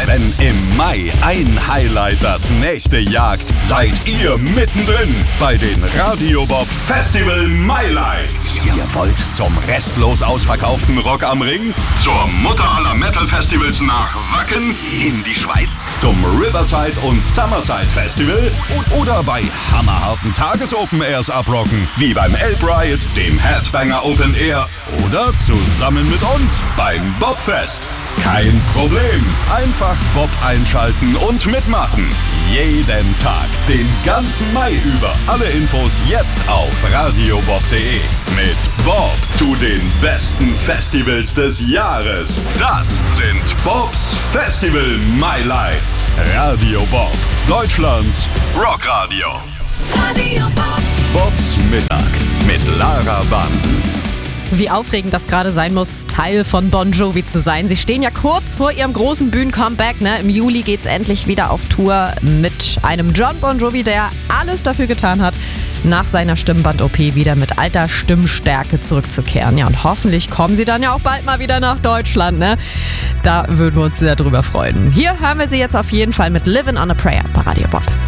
Wenn im Mai ein Highlight das nächste jagt, seid ihr mittendrin bei den Radio Bob Festival Mailights. Ihr wollt zum restlos ausverkauften Rock am Ring, zur Mutter aller Metal Festivals nach Wacken, in die Schweiz, zum Riverside und Summerside Festival oder bei hammerharten Tages-Open Airs abrocken, wie beim Elb Riot, dem Headbanger Open Air oder zusammen mit uns beim Bobfest. Kein Problem. Einfach Bob einschalten und mitmachen. Jeden Tag, den ganzen Mai über. Alle Infos jetzt auf radiobob.de. Mit Bob zu den besten Festivals des Jahres. Das sind Bobs Festival Mailights. Radio Bob, Deutschlands Rockradio. Radio Bob. Bobs Mittag mit Lara Bansen. Wie aufregend das gerade sein muss, Teil von Bon Jovi zu sein. Sie stehen ja kurz vor ihrem großen Bühnen-Comeback. Ne? Im Juli geht's endlich wieder auf Tour mit einem John Bon Jovi, der alles dafür getan hat, nach seiner Stimmband-OP wieder mit alter Stimmstärke zurückzukehren. Ja, und hoffentlich kommen sie dann ja auch bald mal wieder nach Deutschland. Ne? Da würden wir uns sehr drüber freuen. Hier hören wir sie jetzt auf jeden Fall mit Livin' on a Prayer bei Radio Bob.